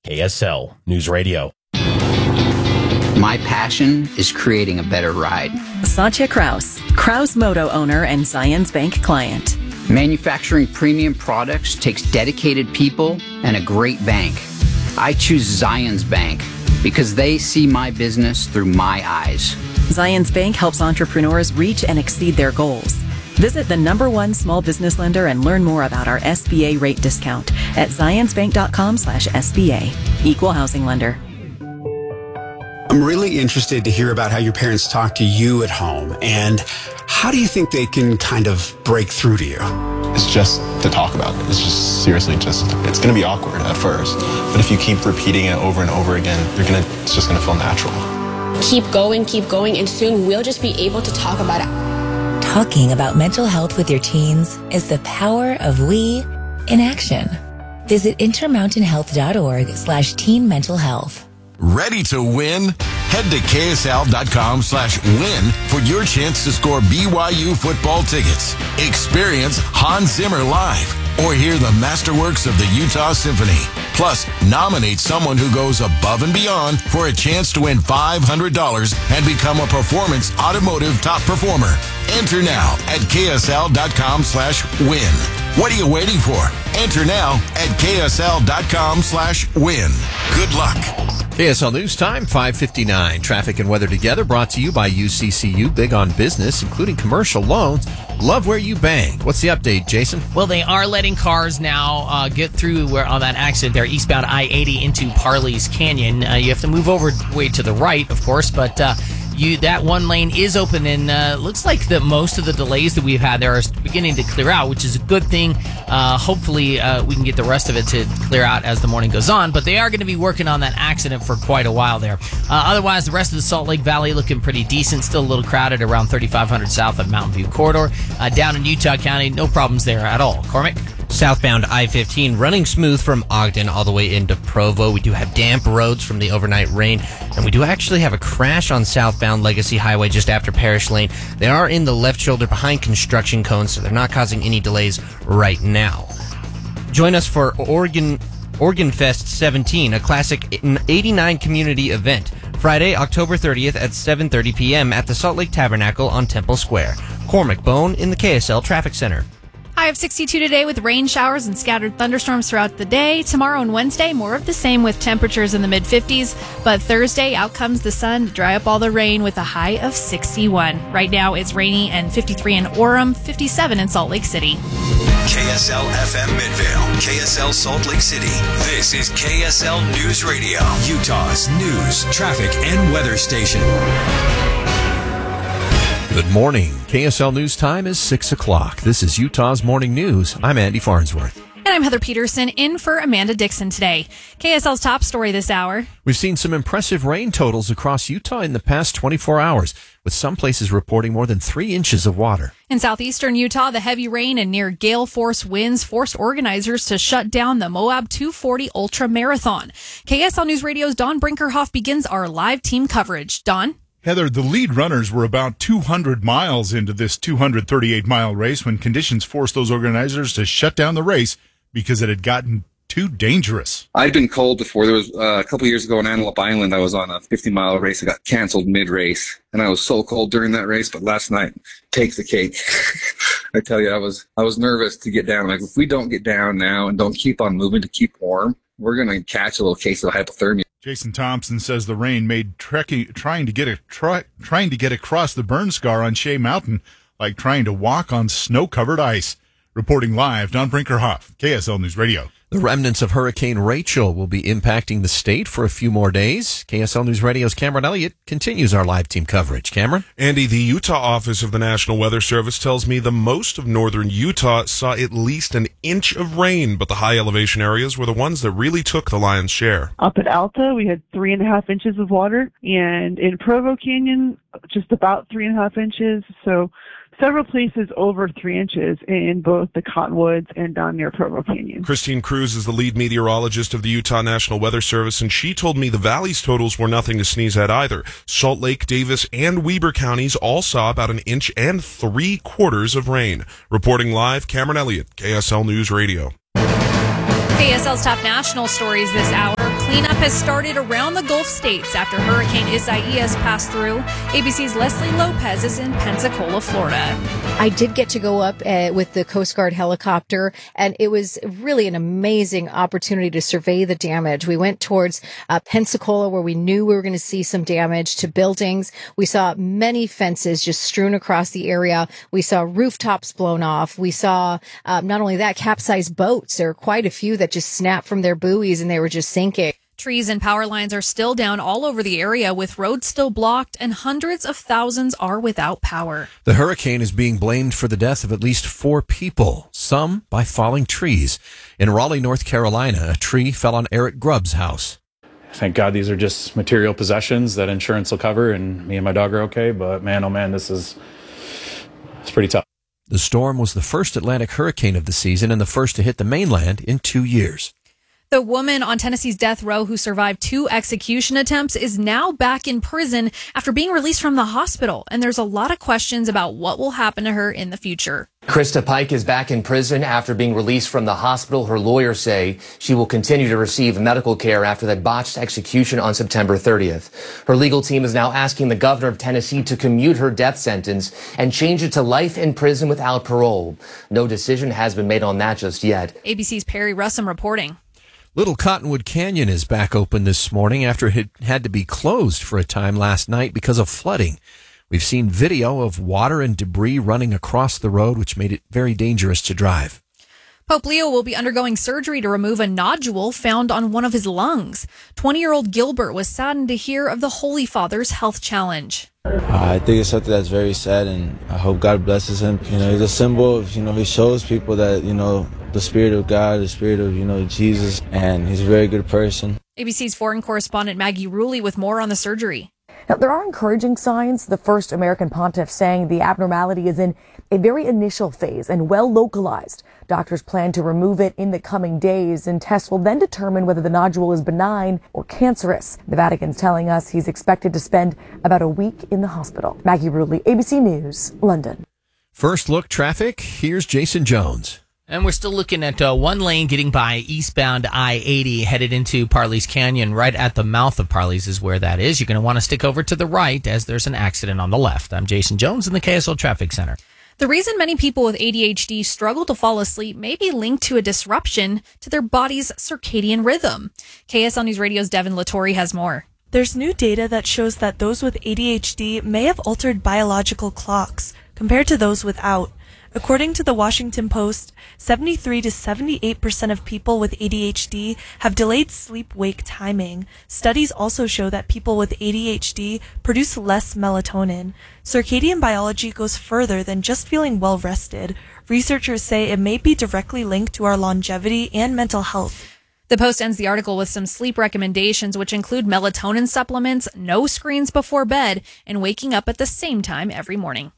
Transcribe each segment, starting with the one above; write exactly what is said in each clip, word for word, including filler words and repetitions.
K S L News Radio. My passion is creating a better ride. Satya Kraus, Kraus Moto owner and Zions Bank client. Manufacturing premium products takes dedicated people and a great bank. I choose Zions Bank because they see my business through my eyes. Zions Bank helps entrepreneurs reach and exceed their goals. Visit the number one small business lender and learn more about our S B A rate discount at zionsbank.com slash SBA. Equal housing lender. I'm really interested to hear about how your parents talk to you at home, and how do you think they can kind of break through to you? It's just to talk about. It's just seriously just, it's going to be awkward at first, but if you keep repeating it over and over again, you're gonna, it's just going to feel natural. Keep going, keep going, and soon we'll just be able to talk about it. Talking about mental health with your teens is the power of we in action. Visit intermountainhealth.org slash teen mental health. Ready to win? Head to ksl.com slash win for your chance to score B Y U football tickets. Experience Hans Zimmer live or hear the masterworks of the Utah Symphony. Plus, nominate someone who goes above and beyond for a chance to win five hundred dollars and become a Performance Automotive Top Performer. Enter now at ksl.com slash win. What are you waiting for? Enter now at ksl.com slash win. Good luck. K S L News Time, five fifty-nine. Traffic and weather together brought to you by U C C U. Big on business, including commercial loans. Love where you bank. What's the update, Jason? Well, they are letting cars now uh, get through where on that accident there, eastbound I eighty into Parley's Canyon. Uh, you have to move over way to the right, of course, but uh, you that one lane is open, and uh, looks like that most of the delays that we've had there are beginning to clear out, which is a good thing. Uh, hopefully, uh, we can get the rest of it to clear out as the morning goes on, but they are going to be working on that accident for quite a while there. Uh, otherwise, the rest of the Salt Lake Valley looking pretty decent, still a little crowded around thirty-five hundred south of Mountain View Corridor. Uh, down in Utah County, no problems there at all. Cormac? Southbound I fifteen running smooth from Ogden all the way into Provo. We do have damp roads from the overnight rain, and we do actually have a crash on southbound Legacy Highway just after Parish Lane. They are in the left shoulder behind construction cones, so they're not causing any delays right now. Join us for Oregon Oregon Fest seventeen, a classic eighty-nine community event, Friday, October thirtieth at seven thirty p.m. at the Salt Lake Tabernacle on Temple Square. Cormac Bone in the K S L Traffic Center. High of sixty-two today with rain showers and scattered thunderstorms throughout the day. Tomorrow and Wednesday, more of the same with temperatures in the mid-fifties. But Thursday, out comes the sun to dry up all the rain with a high of sixty-one. Right now, it's rainy and fifty-three in Orem, fifty-seven in Salt Lake City. K S L F M Midvale, K S L Salt Lake City. This is K S L News Radio, Utah's news, traffic, and weather station. Good morning. K S L News Time is six o'clock. This is Utah's Morning News. I'm Andy Farnsworth. And I'm Heather Peterson, in for Amanda Dixon today. K S L's top story this hour. We've seen some impressive rain totals across Utah in the past twenty-four hours, with some places reporting more than three inches of water. In southeastern Utah, the heavy rain and near gale force winds forced organizers to shut down the Moab two forty Ultra Marathon. K S L News Radio's Don Brinkerhoff begins our live team coverage. Don? Heather, the lead runners were about two hundred miles into this two hundred thirty-eight mile race when conditions forced those organizers to shut down the race because it had gotten too dangerous. I'd been cold before. There was uh, a couple years ago in Antelope Island, I was on a fifty mile race that got canceled mid-race, and I was so cold during that race, but last night, take the cake. I tell you, I was I was nervous to get down. Like, if we don't get down now and don't keep on moving to keep warm, we're going to catch a little case of hypothermia. Jason Thompson says the rain made trekking, trying to get a, try, trying to get across the burn scar on Shea Mountain like trying to walk on snow-covered ice. Reporting live, Don Brinkerhoff, K S L News Radio. The remnants of Hurricane Rachel will be impacting the state for a few more days. K S L News Radio's Cameron Elliott continues our live team coverage. Cameron? Andy, the Utah office of the National Weather Service tells me the most of northern Utah saw at least an inch of rain, but the high elevation areas were the ones that really took the lion's share. Up at Alta, we had three and a half inches of water, and in Provo Canyon, just about three and a half inches. So several places over three inches in both the Cottonwoods and down near Provo Canyon. Christine Cruz is the lead meteorologist of the Utah National Weather Service, and she told me the valley's totals were nothing to sneeze at either. Salt Lake, Davis, and Weber counties all saw about an inch and three quarters of rain. Reporting live, Cameron Elliott, K S L News Radio. K S L's top national stories this hour. Cleanup has started around the Gulf states after Hurricane Isaias passed through. A B C's Leslie Lopez is in Pensacola, Florida. I did get to go up uh, with the Coast Guard helicopter, and it was really an amazing opportunity to survey the damage. We went towards uh, Pensacola, where we knew we were going to see some damage to buildings. We saw many fences just strewn across the area. We saw rooftops blown off. We saw um, not only that, capsized boats. There were quite a few that just snapped from their buoys and they were just sinking. Trees and power lines are still down all over the area, with roads still blocked, and hundreds of thousands are without power. The hurricane is being blamed for the death of at least four people, some by falling trees. In Raleigh, North Carolina, a tree fell on Eric Grubb's house. Thank God these are just material possessions that insurance will cover, and me and my dog are okay, but man, oh man, this is it's pretty tough. The storm was the first Atlantic hurricane of the season and the first to hit the mainland in two years. The woman on Tennessee's death row who survived two execution attempts is now back in prison after being released from the hospital. And there's a lot of questions about what will happen to her in the future. Krista Pike is back in prison after being released from the hospital. Her lawyers say she will continue to receive medical care after that botched execution on September thirtieth. Her legal team is now asking the governor of Tennessee to commute her death sentence and change it to life in prison without parole. No decision has been made on that just yet. A B C's Perry Russum reporting. Little Cottonwood Canyon is back open this morning after it had to be closed for a time last night because of flooding. We've seen video of water and debris running across the road, which made it very dangerous to drive. Pope Leo will be undergoing surgery to remove a nodule found on one of his lungs. twenty-year-old Gilbert was saddened to hear of the Holy Father's health challenge. Uh, I think it's something that's very sad, and I hope God blesses him. You know, he's a symbol of, you know, he shows people that, you know, the Spirit of God, the Spirit of, you know, Jesus, and he's a very good person. A B C's foreign correspondent Maggie Rulli with more on the surgery. Now, there are encouraging signs. The first American pontiff saying the abnormality is in a very initial phase and well localized. Doctors plan to remove it in the coming days, and tests will then determine whether the nodule is benign or cancerous. The Vatican's telling us he's expected to spend about a week in the hospital. Maggie Rulli, A B C News, London. First look traffic. Here's Jason Jones. And we're still looking at uh, one lane getting by eastbound I eighty headed into Parley's Canyon. Right at the mouth of Parley's is where that is. You're going to want to stick over to the right as there's an accident on the left. I'm Jason Jones in the K S L Traffic Center. The reason many people with A D H D struggle to fall asleep may be linked to a disruption to their body's circadian rhythm. K S L News Radio's Devin Lattori has more. There's new data that shows that those with A D H D may have altered biological clocks compared to those without. According to the Washington Post, seventy-three to seventy-eight percent of people with A D H D have delayed sleep-wake timing. Studies also show that people with A D H D produce less melatonin. Circadian biology goes further than just feeling well-rested. Researchers say it may be directly linked to our longevity and mental health. The Post ends the article with some sleep recommendations, which include melatonin supplements, no screens before bed, and waking up at the same time every morning.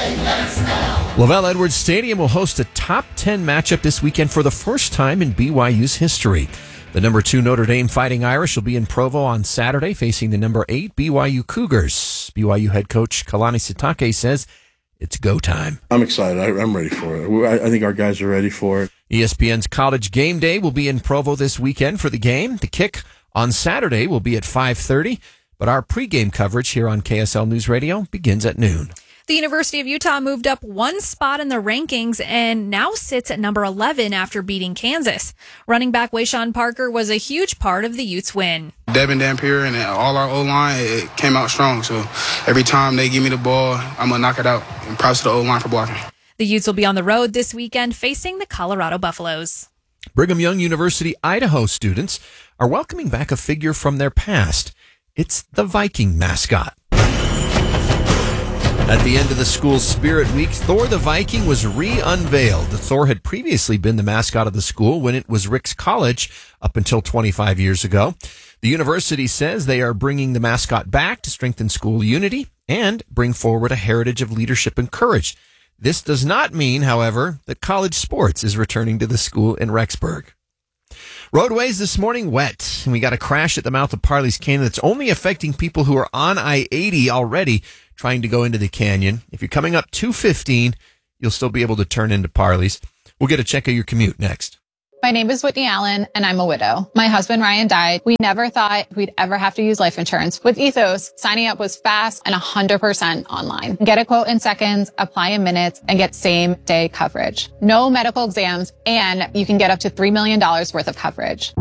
Lavelle Edwards Stadium will host a top ten matchup this weekend for the first time in B Y U's history. The number two Notre Dame Fighting Irish will be in Provo on Saturday, facing the number eight B Y U Cougars. B Y U head coach Kalani Sitake says it's go time. I'm excited. I, I'm ready for it. I, I think our guys are ready for it. E S P N's College Game Day will be in Provo this weekend for the game. The kick on Saturday will be at five thirty, but our pregame coverage here on K S L News Radio begins at noon. The University of Utah moved up one spot in the rankings and now sits at number eleven after beating Kansas. Running back Wayshawn Parker was a huge part of the Utes' win. Devin Dampier and all our O-line, it came out strong. So every time they give me the ball, I'm going to knock it out. And props to the O-line for blocking. The Utes will be on the road this weekend facing the Colorado Buffaloes. Brigham Young University, Idaho students are welcoming back a figure from their past. It's the Viking mascot. At the end of the school's Spirit Week, Thor the Viking was re-unveiled. Thor had previously been the mascot of the school when it was Rick's College up until twenty-five years ago. The university says they are bringing the mascot back to strengthen school unity and bring forward a heritage of leadership and courage. This does not mean, however, that college sports is returning to the school in Rexburg. Roadways this morning wet, and we got a crash at the mouth of Parley's Canyon that's only affecting people who are on I eighty already trying to go into the canyon. If you're coming up two fifteen, you'll still be able to turn into Parley's. We'll get a check of your commute next. My name is Whitney Allen, and I'm a widow. My husband, Ryan, died. We never thought we'd ever have to use life insurance. With Ethos, signing up was fast and one hundred percent online. Get a quote in seconds, apply in minutes, and get same-day coverage. No medical exams, and you can get up to three million dollars worth of coverage.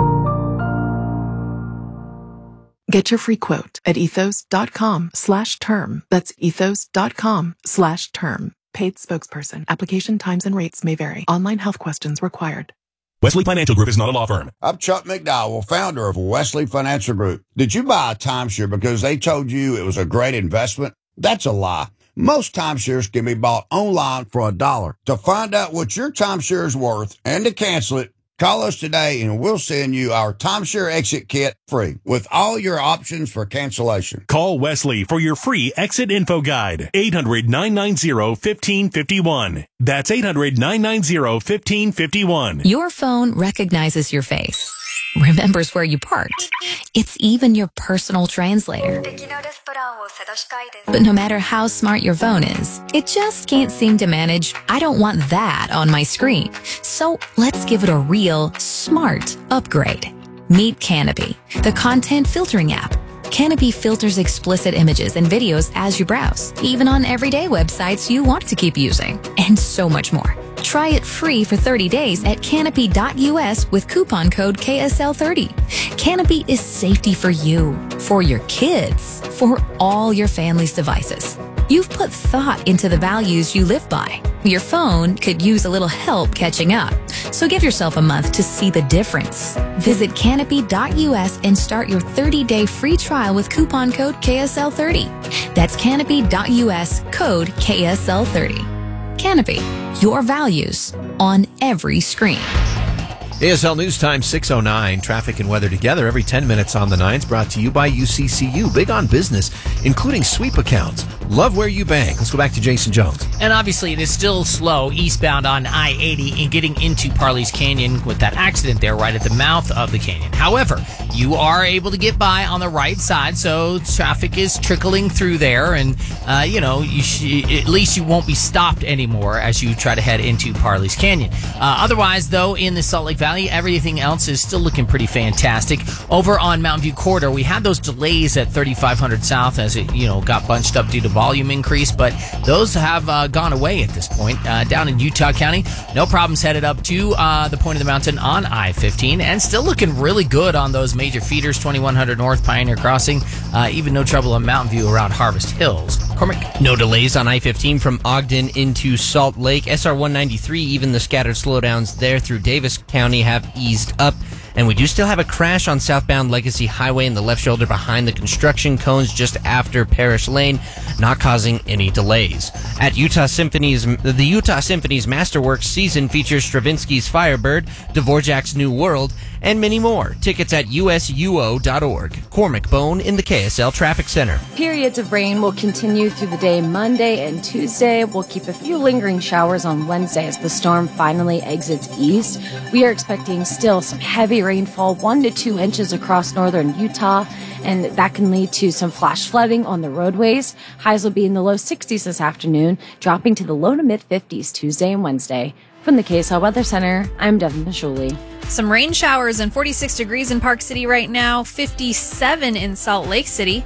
Get your free quote at ethos.com slash term. That's ethos.com slash term. Paid spokesperson. Application times and rates may vary. Online health questions required. Wesley Financial Group is not a law firm. I'm Chuck McDowell, founder of Wesley Financial Group. Did you buy a timeshare because they told you it was a great investment? That's a lie. Most timeshares can be bought online for a dollar. To find out what your timeshare is worth and to cancel it, call us today and we'll send you our timeshare exit kit free with all your options for cancellation. Call Wesley for your free exit info guide. eight hundred, nine nine zero, one five five one. That's eight hundred, nine nine zero, one five five one. Your phone recognizes your face, remembers where you parked. It's even your personal translator. But no matter how smart your phone is, it just can't seem to manage, I don't want that on my screen. So let's give it a real smart upgrade. Meet Canopy, the content filtering app. Canopy filters explicit images and videos as you browse, even on everyday websites you want to keep using, and so much more. Try it free for thirty days at canopy dot U S with coupon code K S L thirty. Canopy is safety for you, for your kids, for all your family's devices. You've put thought into the values you live by. Your phone could use a little help catching up, so give yourself a month to see the difference. Visit canopy dot U S and start your thirty-day free trial with coupon code K S L thirty. That's canopy dot U S, code K S L thirty. Canopy, your values on every screen. A S L News Time six oh nine. Traffic and weather together every ten minutes on the nines, brought to you by U C C U. Big on business, including sweep accounts. Love where you bank. Let's go back to Jason Jones. And obviously, it is still slow eastbound on I eighty and getting into Parley's Canyon with that accident there right at the mouth of the canyon. However, you are able to get by on the right side, so traffic is trickling through there, and uh, you know, you sh- at least you won't be stopped anymore as you try to head into Parley's Canyon. Uh, otherwise, though, in the Salt Lake Valley, everything else is still looking pretty fantastic. Over on Mountain View Corridor, we had those delays at thirty-five hundred South as it, you know, got bunched up due to volume increase, but those have uh, gone away at this point. Uh, down in Utah County, no problems headed up to uh, the point of the mountain on I fifteen, and still looking really good on those major feeders, twenty-one hundred North, Pioneer Crossing, uh, even no trouble on Mountain View around Harvest Hills. Cormac? No delays on I fifteen from Ogden into Salt Lake. S R one ninety-three, even the scattered slowdowns there through Davis County have eased up. And we do still have a crash on southbound Legacy Highway in the left shoulder behind the construction cones just after Parish Lane, not causing any delays. At Utah Symphony's, the Utah Symphony's Masterworks season features Stravinsky's Firebird, Dvorak's New World, and many more. Tickets at U S U O dot org. Cormac Bone in the K S L Traffic Center. Periods of rain will continue through the day Monday and Tuesday. We'll keep a few lingering showers on Wednesday as the storm finally exits east. We are expecting still some heavy rainfall, one to two inches across northern Utah, and that can lead to some flash flooding on the roadways. Highs will be in the low sixties this afternoon, dropping to the low to mid fifties Tuesday and Wednesday. From the K S L Weather Center, I'm Devin Mishuli. Some rain showers and forty-six degrees in Park City right now, fifty-seven in Salt Lake City.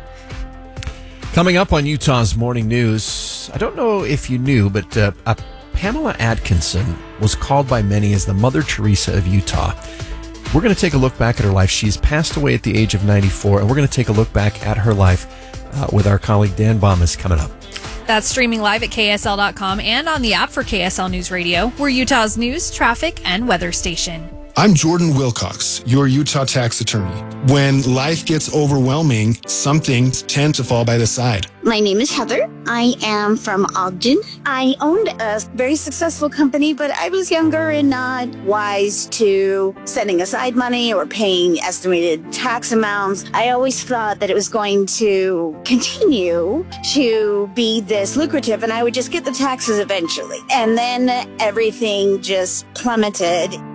Coming up on Utah's Morning News, I don't know if you knew, but uh, uh, Pamela Atkinson was called by many as the Mother Teresa of Utah. We're going to take a look back at her life. She's passed away at the age of ninety-four, and we're going to take a look back at her life uh, with our colleague Dan Bomas coming up. That's streaming live at K S L dot com and on the app for K S L News Radio. We're Utah's news, traffic, and weather station. I'm Jordan Wilcox, your Utah tax attorney. When life gets overwhelming, some things tend to fall by the side. My name is Heather. I am from Ogden. I owned a very successful company, but I was younger and not wise to setting aside money or paying estimated tax amounts. I always thought that it was going to continue to be this lucrative and I would just get the taxes eventually. And then everything just plummeted.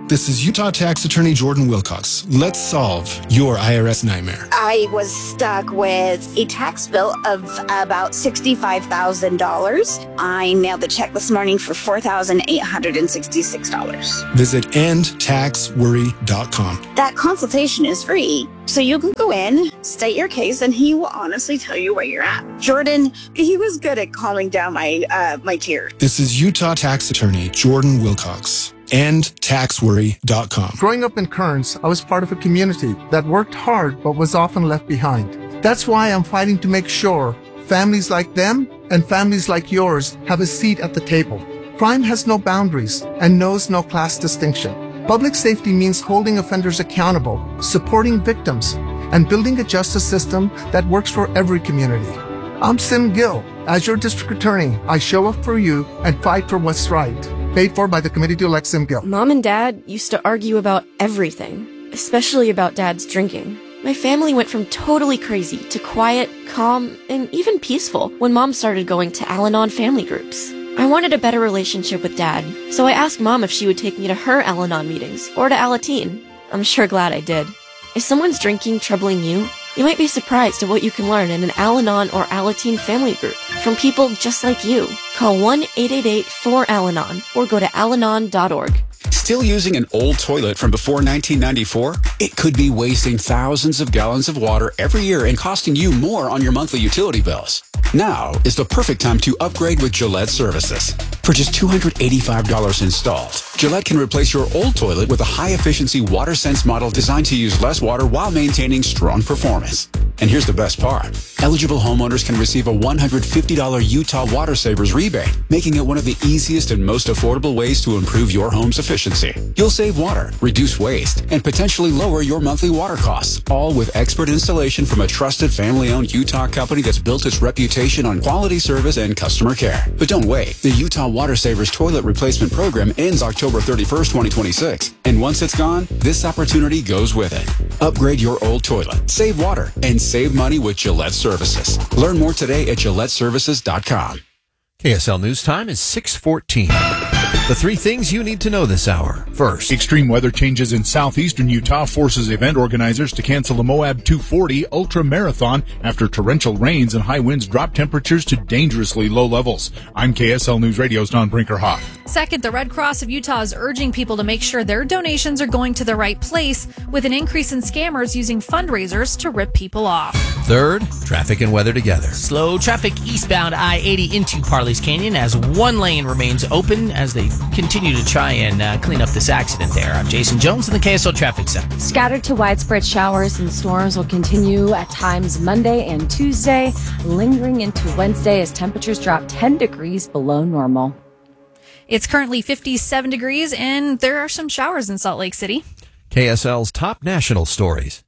This is Utah tax attorney Jordan Wilcox. Let's solve your I R S nightmare. I was stuck with a tax bill of about sixty-five thousand dollars. I mailed the check this morning for four thousand eight hundred sixty-six dollars. Visit end tax worry dot com. That consultation is free, so you can go in, state your case, and he will honestly tell you where you're at. Jordan, he was good at calming down my uh, my tears. This is Utah tax attorney Jordan Wilcox. end tax worry dot com. Growing up in Kearns, I was part of a community that worked hard but was often left behind. That's why I'm fighting to make sure families like them and families like yours have a seat at the table. Crime has no boundaries and knows no class distinction. Public safety means holding offenders accountable, supporting victims, and building a justice system that works for every community. I'm Sim Gill. As your district attorney, I show up for you and fight for what's right. Paid for by the committee to elect Sim Gill. Mom and Dad used to argue about everything, especially about Dad's drinking. My family went from totally crazy to quiet, calm, and even peaceful when Mom started going to Al-Anon family groups. I wanted a better relationship with Dad, so I asked Mom if she would take me to her Al-Anon meetings or to Alateen. I'm sure glad I did. If someone's drinking troubling you, you might be surprised at what you can learn in an Al-Anon or Alateen family group from people just like you. Call one eight eight eight four Al-Anon or go to al anon dot org. Still using an old toilet from before nineteen ninety-four? It could be wasting thousands of gallons of water every year and costing you more on your monthly utility bills. Now is the perfect time to upgrade with Gillette Services. For just two hundred eighty-five dollars installed, Gillette can replace your old toilet with a high-efficiency WaterSense model designed to use less water while maintaining strong performance. And here's the best part. Eligible homeowners can receive a one hundred fifty dollars Utah Water Savers rebate, making it one of the easiest and most affordable ways to improve your home's efficiency. You'll save water, reduce waste, and potentially lower your monthly water costs, all with expert installation from a trusted family-owned Utah company that's built its reputation on quality service and customer care. But don't wait. The Utah Water Savers Toilet Replacement Program ends October thirty-first, twenty twenty-six. And once it's gone, this opportunity goes with it. Upgrade your old toilet, save water, and save money with Gillette Services. Learn more today at gillette services dot com. K S L News Time is six fourteen. The three things you need to know this hour. First, extreme weather changes in southeastern Utah forces event organizers to cancel the Moab two forty Ultra Marathon after torrential rains and high winds drop temperatures to dangerously low levels. I'm K S L News Radio's Don Brinkerhoff. Second, the Red Cross of Utah is urging people to make sure their donations are going to the right place, with an increase in scammers using fundraisers to rip people off. Third, traffic and weather together. Slow traffic eastbound I eighty into Parley's Canyon as one lane remains open as they continue to try and uh, clean up this accident there. I'm Jason Jones in the K S L Traffic Center. Scattered to widespread showers and storms will continue at times Monday and Tuesday, lingering into Wednesday as temperatures drop ten degrees below normal. It's currently fifty-seven degrees, and there are some showers in Salt Lake City. K S L's top national stories.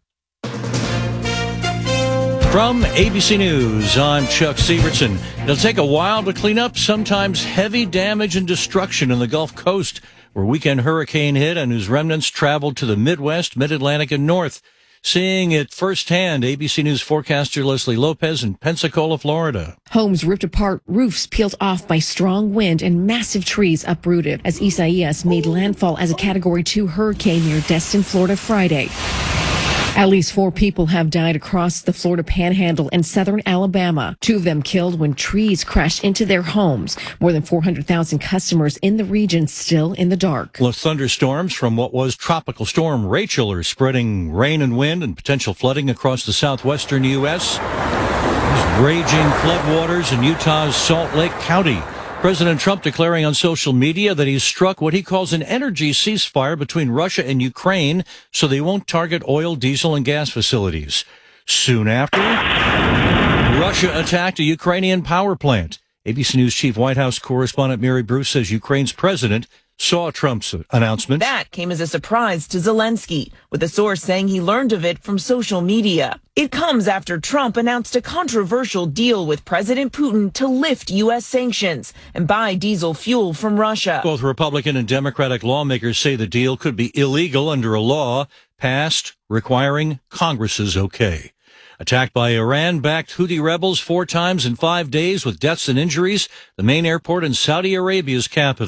From A B C News, I'm Chuck Severson. It'll take a while to clean up sometimes heavy damage and destruction in the Gulf Coast, where weekend hurricane hit and whose remnants traveled to the Midwest, Mid-Atlantic, and North. Seeing it firsthand, A B C News forecaster Leslie Lopez in Pensacola, Florida. Homes ripped apart, roofs peeled off by strong wind, and massive trees uprooted as Isaias made landfall as a Category two hurricane near Destin, Florida, Friday. At least four people have died across the Florida Panhandle and southern Alabama. Two of them killed when trees crashed into their homes. More than four hundred thousand customers in the region still in the dark. The thunderstorms from what was Tropical Storm Rachel are spreading rain and wind and potential flooding across the southwestern U S. There's raging floodwaters in Utah's Salt Lake County. President Trump declaring on social media that he's struck what he calls an energy ceasefire between Russia and Ukraine so they won't target oil, diesel, and gas facilities. Soon after, Russia attacked a Ukrainian power plant. A B C News chief White House correspondent Mary Bruce says Ukraine's president saw Trump's announcement. That came as a surprise to Zelensky, with a source saying he learned of it from social media. It comes after Trump announced a controversial deal with President Putin to lift U S sanctions and buy diesel fuel from Russia. Both Republican and Democratic lawmakers say the deal could be illegal under a law passed requiring Congress's okay. Attacked by Iran-backed Houthi rebels four times in five days with deaths and injuries, the main airport in Saudi Arabia's capital.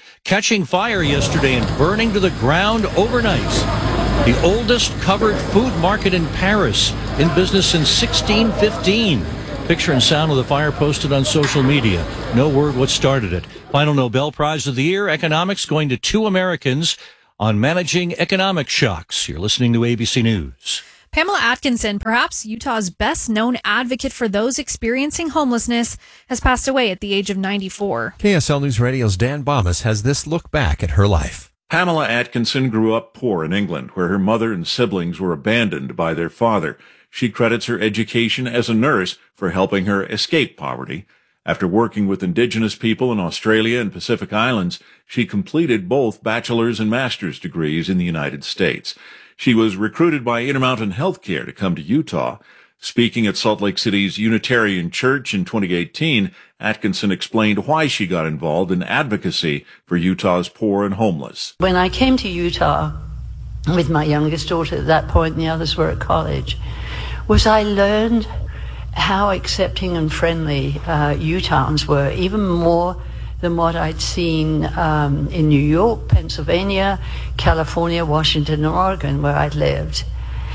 catching fire yesterday and burning to the ground overnight. The oldest covered food market in Paris, in business since sixteen fifteen. Picture and sound of the fire posted on social media. No word what started it. Final Nobel Prize of the Year, economics, going to two Americans on managing economic shocks. You're listening to A B C News. Pamela Atkinson, perhaps Utah's best-known advocate for those experiencing homelessness, has passed away at the age of ninety-four. K S L News Radio's Dan Bomas has this look back at her life. Pamela Atkinson grew up poor in England, where her mother and siblings were abandoned by their father. She credits her education as a nurse for helping her escape poverty. After working with indigenous people in Australia and Pacific Islands, she completed both bachelor's and master's degrees in the United States. She was recruited by Intermountain Healthcare to come to Utah. Speaking at Salt Lake City's Unitarian Church in twenty eighteen, Atkinson explained why she got involved in advocacy for Utah's poor and homeless. When I came to Utah with my youngest daughter at that point, and the others were at college, was I learned how accepting and friendly uh, Utahns were, even more than what I'd seen um, in New York, Pennsylvania, California, Washington, and Oregon, where I'd lived.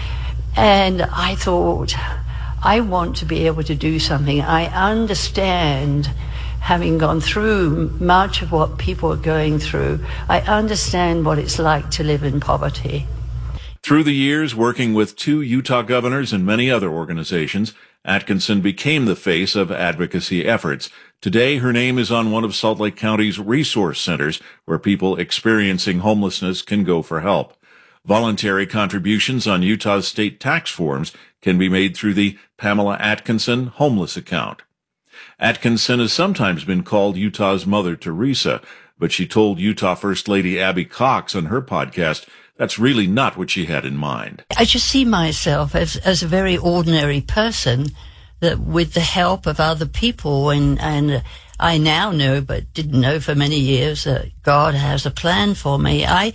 And I thought, I want to be able to do something. I understand, having gone through much of what people are going through, I understand what it's like to live in poverty. Through the years, working with two Utah governors and many other organizations, Atkinson became the face of advocacy efforts. Today, her name is on one of Salt Lake County's resource centers where people experiencing homelessness can go for help. Voluntary contributions on Utah's state tax forms can be made through the Pamela Atkinson Homeless Account. Atkinson has sometimes been called Utah's Mother Teresa, but she told Utah First Lady Abby Cox on her podcast that's really not what she had in mind. I just see myself as, as a very ordinary person that with the help of other people, and, and I now know, but didn't know for many years, that God has a plan for me. I,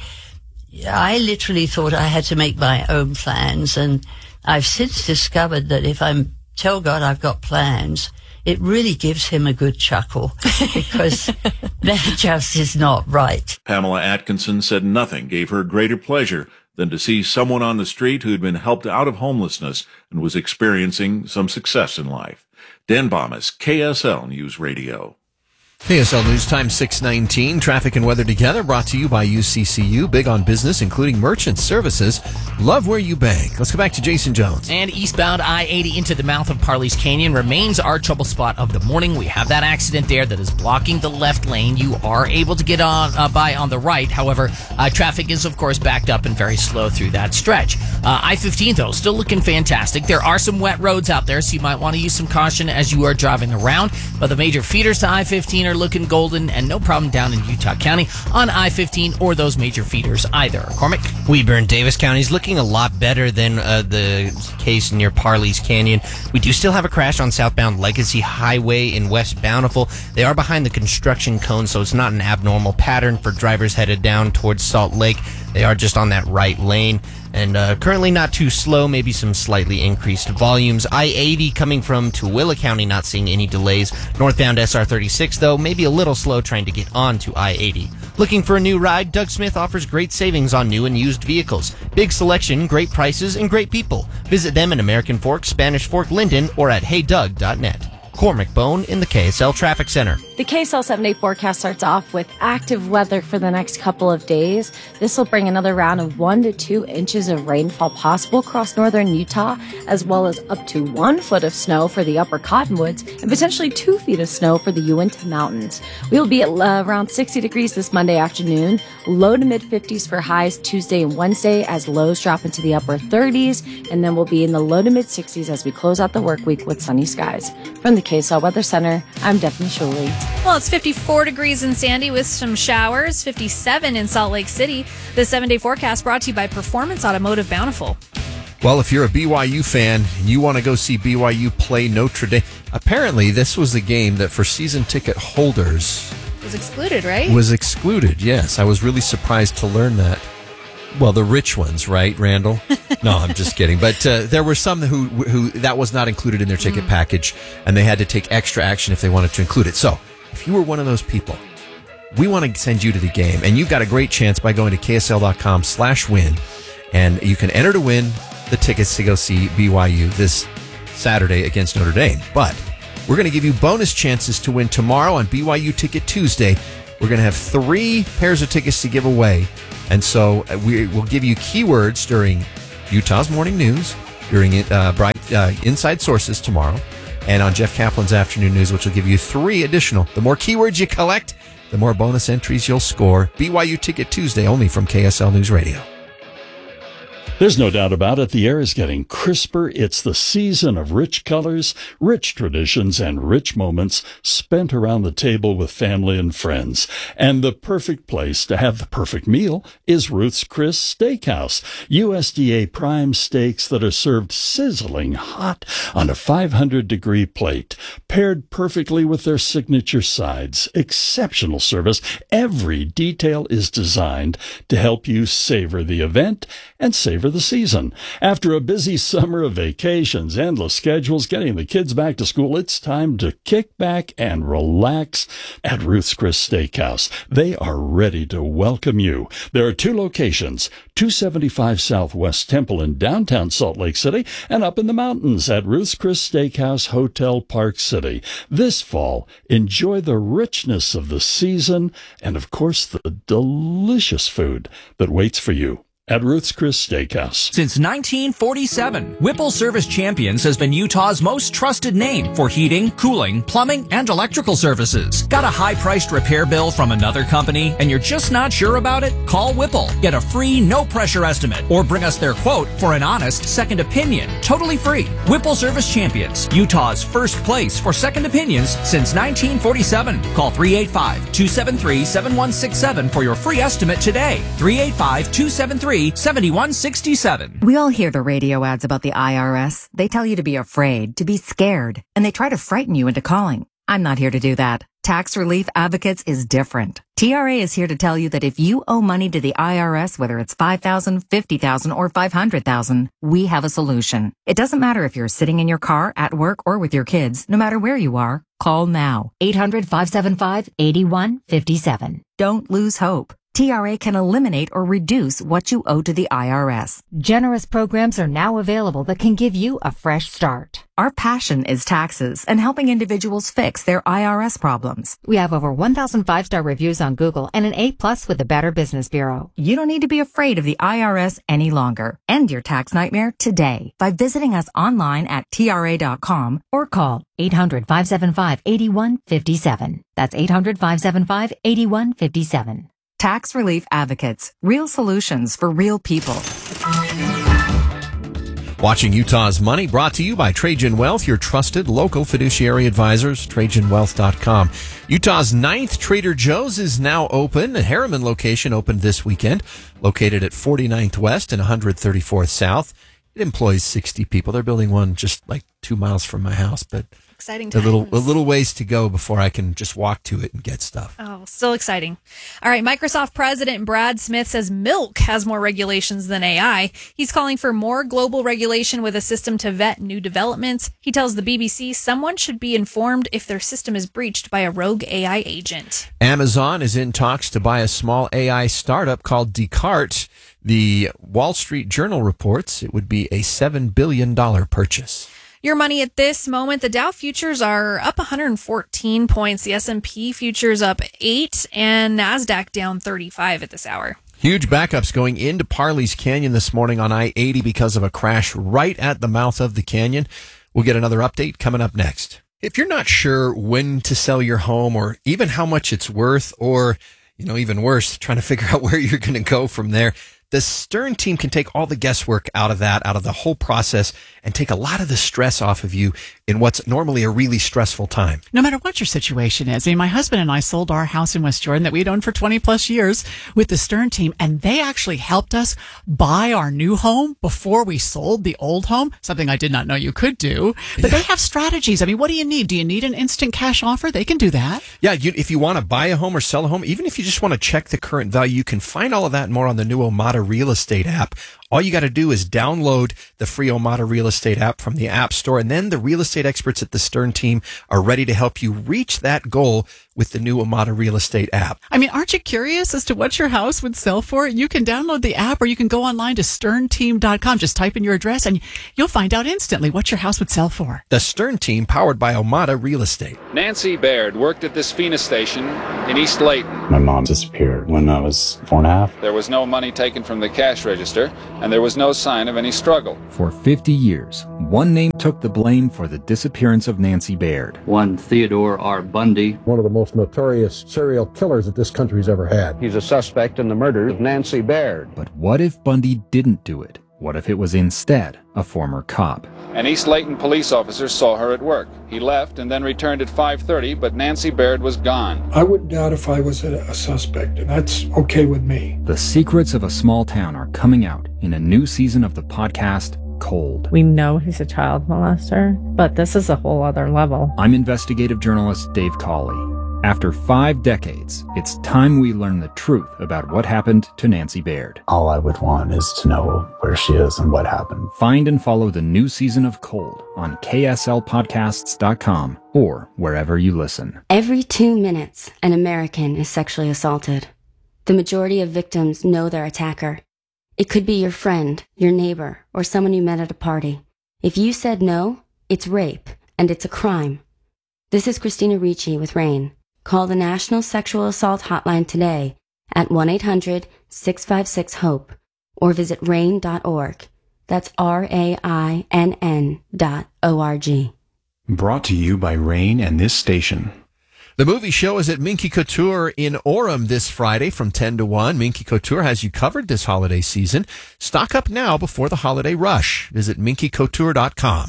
I literally thought I had to make my own plans, and I've since discovered that if I tell God I've got plans, it really gives him a good chuckle, because that just is not right. Pamela Atkinson said nothing gave her greater pleasure than to see someone on the street who had been helped out of homelessness and was experiencing some success in life. Dan Bomas, K S L News Radio. K S L News Time six nineteen. Traffic and weather together, brought to you by U C C U. Big on business, including merchant services. Love where you bank. Let's go back to Jason Jones. And eastbound I eighty into the mouth of Parley's Canyon remains our trouble spot of the morning. We have that accident there that is blocking the left lane. You are able to get on uh, by on the right. However, uh, traffic is, of course, backed up and very slow through that stretch. Uh, I fifteen, though, still looking fantastic. There are some wet roads out there, so you might want to use some caution as you are driving around. But the major feeders to I fifteen are looking golden, and no problem down in Utah County on I fifteen or those major feeders either. Cormac? Weber and Davis counties looking a lot better than uh, the case near Parley's Canyon. We do still have a crash on southbound Legacy Highway in West Bountiful. They are behind the construction cone, so it's not an abnormal pattern for drivers headed down towards Salt Lake. They are just on that right lane. And uh, currently not too slow, maybe some slightly increased volumes. I eighty coming from Tooele County, not seeing any delays. Northbound S R thirty-six, though, maybe a little slow trying to get on to I eighty. Looking for a new ride? Doug Smith offers great savings on new and used vehicles. Big selection, great prices, and great people. Visit them in American Fork, Spanish Fork, Linden, or at hey doug dot net. Cormac Bone in the K S L Traffic Center. The K S L seven-day forecast starts off with active weather for the next couple of days. This will bring another round of one to two inches of rainfall possible across northern Utah, as well as up to one foot of snow for the upper Cottonwoods and potentially two feet of snow for the Uinta Mountains. We will be at uh, around sixty degrees this Monday afternoon, low to mid fifties for highs Tuesday and Wednesday as lows drop into the upper thirties, and then we'll be in the low to mid sixties as we close out the work week with sunny skies. From the K S L Weather Center, I'm Daphne Shuley. Well, it's fifty-four degrees in Sandy with some showers, fifty-seven in Salt Lake City. The seven-day forecast brought to you by Performance Automotive Bountiful. Well, if you're a B Y U fan and you want to go see B Y U play Notre Dame, apparently this was the game that for season ticket holders was excluded, right? Was excluded, yes. I was really surprised to learn that. Well, the rich ones, right, Randall? No, I'm just kidding. But uh, there were some who who that was not included in their ticket mm. package, and they had to take extra action if they wanted to include it. So, if you were one of those people, we want to send you to the game. And you've got a great chance by going to ksl.com slash win. And you can enter to win the tickets to go see B Y U this Saturday against Notre Dame. But we're going to give you bonus chances to win tomorrow on B Y U Ticket Tuesday. We're going to have three pairs of tickets to give away. And so we will give you keywords during Utah's Morning News, during uh, Bright uh, Inside Sources tomorrow, and on Jeff Kaplan's Afternoon News, which will give you three additional. The more keywords you collect, the more bonus entries you'll score. B Y U Ticket Tuesday, only from K S L News Radio. There's no doubt about it. The air is getting crisper. It's the season of rich colors, rich traditions, and rich moments spent around the table with family and friends. And the perfect place to have the perfect meal is Ruth's Chris Steakhouse. U S D A prime steaks that are served sizzling hot on a five hundred degree plate, paired perfectly with their signature sides. Exceptional service. Every detail is designed to help you savor the event and savor the season. After a busy summer of vacations, endless schedules, getting the kids back to school, it's time to kick back and relax at Ruth's Chris Steakhouse. They are ready to welcome you. There are two locations, two seventy-five Southwest Temple in downtown Salt Lake City and up in the mountains at Ruth's Chris Steakhouse Hotel Park City. This fall, enjoy the richness of the season and, of course, the delicious food that waits for you at Ruth's Chris Steakhouse. Since nineteen forty-seven, Whipple Service Champions has been Utah's most trusted name for heating, cooling, plumbing, and electrical services. Got a high-priced repair bill from another company and you're just not sure about it? Call Whipple. Get a free, no-pressure estimate or bring us their quote for an honest second opinion. Totally free. Whipple Service Champions, Utah's first place for second opinions since nineteen forty-seven. Call three eight five, two seven three, seven one six seven for your free estimate today. three eight five, two seven three, seven one six seven. We all hear the radio ads about the I R S. They tell you to be afraid, to be scared, and they try to frighten you into calling. I'm not here to do that. Tax Relief Advocates is different. T R A is here to tell you that if you owe money to the I R S, whether it's five thousand dollars, fifty thousand dollars, or five hundred thousand dollars, we have a solution. It doesn't matter if you're sitting in your car, at work, or with your kids. No matter where you are, call now. eight hundred, five seven five, eight one five seven. Don't lose hope. T R A can eliminate or reduce what you owe to the I R S. Generous programs are now available that can give you a fresh start. Our passion is taxes and helping individuals fix their I R S problems. We have over one thousand five-star reviews on Google and an A plus with the Better Business Bureau. You don't need to be afraid of the I R S any longer. End your tax nightmare today by visiting us online at T R A dot com or call eight hundred, five seven five, eight one five seven. That's eight hundred, five seven five, eight one five seven. Tax Relief Advocates. Real solutions for real people. Watching Utah's Money, brought to you by Trajan Wealth, your trusted local fiduciary advisors, trajan wealth dot com. Utah's ninth Trader Joe's is now open. The Harriman location opened this weekend, located at forty-ninth West and one thirty-fourth South. It employs sixty people. They're building one just like two miles from my house, but exciting a times. little a little ways to go before I can just walk to it and get stuff. Oh, still exciting. All right, Microsoft President Brad Smith says milk has more regulations than A I. He's calling for more global regulation with a system to vet new developments. He tells the B B C someone should be informed if their system is breached by a rogue A I agent. Amazon is in talks to buy a small A I startup called Descartes. The Wall Street Journal reports it would be a seven billion dollars purchase. Your money at this moment, the Dow futures are up one hundred fourteen points, the S and P futures up eight, and NASDAQ down thirty-five at this hour. Huge backups going into Parley's Canyon this morning on I eighty because of a crash right at the mouth of the canyon. We'll get another update coming up next. If you're not sure when to sell your home or even how much it's worth, or, you know, even worse, trying to figure out where you're going to go from there, the Stern team can take all the guesswork out of that, out of the whole process, and take a lot of the stress off of you in what's normally a really stressful time. No matter what your situation is. I mean, my husband and I sold our house in West Jordan that we'd owned for twenty plus years with the Stern team, and they actually helped us buy our new home before we sold the old home, something I did not know you could do. But yeah. They have strategies. I mean, what do you need? Do you need an instant cash offer? They can do that. Yeah, you, if you want to buy a home or sell a home, even if you just want to check the current value, you can find all of that and more on the new Omada Real Estate app. All you got to do is download the free Omada Real Estate app from the App Store, and then the real estate experts at the Stern team are ready to help you reach that goal with the new Omada Real Estate app. I mean, aren't you curious as to what your house would sell for? You can download the app, or you can go online to stern team dot com. Just type in your address and you'll find out instantly what your house would sell for. The Stern team, powered by Omada Real Estate. Nancy Baird worked at this Phoenix station in East Layton. My mom disappeared when I was four and a half. There was no money taken from the cash register, and there was no sign of any struggle. For fifty years, one name took the blame for the disappearance of Nancy Baird. One Theodore R. Bundy. One of the most notorious serial killers that this country's ever had. He's a suspect in the murder of Nancy Baird. But what if Bundy didn't do it? What if it was instead a former cop? An East Layton police officer saw her at work. He left and then returned at five thirty, but Nancy Baird was gone. I wouldn't doubt if I was a, a suspect, and that's okay with me. The secrets of a small town are coming out in a new season of the podcast, Cold. We know he's a child molester, but this is a whole other level. I'm investigative journalist Dave Cawley. After five decades, it's time we learn the truth about what happened to Nancy Baird. All I would want is to know where she is and what happened. Find and follow the new season of Cold on K S L podcasts dot com or wherever you listen. Every two minutes, an American is sexually assaulted. The majority of victims know their attacker. It could be your friend, your neighbor, or someone you met at a party. If you said no, it's rape, and it's a crime. This is Christina Ricci with RAIN. Call the National Sexual Assault Hotline today at one eight hundred six five six HOPE or visit rain dot org. That's R A I N N dot O R G. Brought to you by RAIN and this station. The movie show is at Minky Couture in Orem this Friday from ten to one. Minky Couture has you covered this holiday season. Stock up now before the holiday rush. Visit minky couture dot com.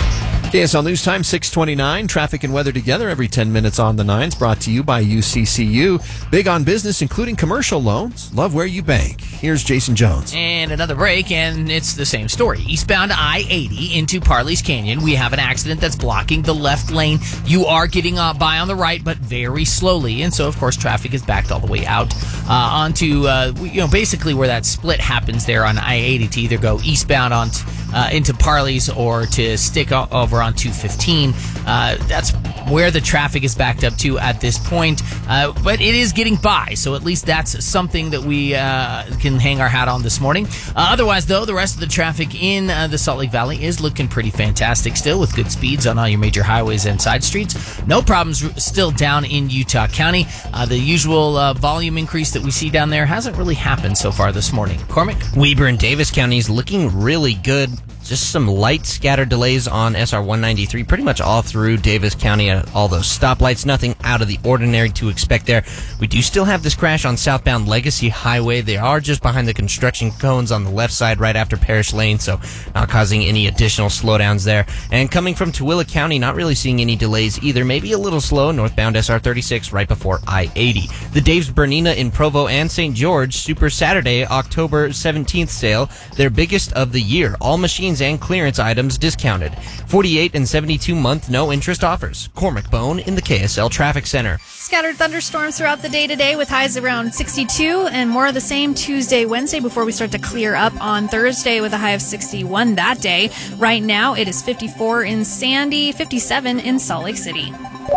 K S L News Time, six twenty-nine. Traffic and weather together every ten minutes on the nines. Brought to you by U C C U. Big on business, including commercial loans. Love where you bank. Here's Jason Jones. And another break, and it's the same story. Eastbound I eighty into Parley's Canyon. We have an accident that's blocking the left lane. You are getting uh, by on the right, but very slowly. And so, of course, traffic is backed all the way out uh, onto, uh, you know, basically where that split happens there on I eighty to either go eastbound on t- uh, into Parley's or to stick o- over on two fifteen. Uh, that's where the traffic is backed up to at this point. Uh, but it is getting by, so at least that's something that we uh, can hang our hat on this morning. Uh, otherwise, though, the rest of the traffic in uh, the Salt Lake Valley is looking pretty fantastic still, with good speeds on all your major highways and side streets. No problems r- still down in Utah County. Uh, the usual uh, volume increase that we see down there hasn't really happened so far this morning. Cormac? Weber and Davis counties looking really good. Just some light scattered delays on S R one ninety-three, pretty much all through Davis County at all those stoplights. Nothing out of the ordinary to expect there. We do still have this crash on southbound Legacy Highway. They are just behind the construction cones on the left side right after Parish Lane, so not causing any additional slowdowns there. And coming from Tooele County, not really seeing any delays either. Maybe a little slow northbound S R thirty-six right before I eighty. The Dave's Bernina in Provo and Saint George Super Saturday, October seventeenth sale, their biggest of the year. All machines and clearance items discounted. forty-eight and seventy-two month no interest offers. Cormac Bone in the K S L Traffic Center. Scattered thunderstorms throughout the day today with highs around sixty-two, and more of the same Tuesday, Wednesday before we start to clear up on Thursday with a high of sixty-one that day. Right now it is fifty-four in Sandy, fifty-seven in Salt Lake City.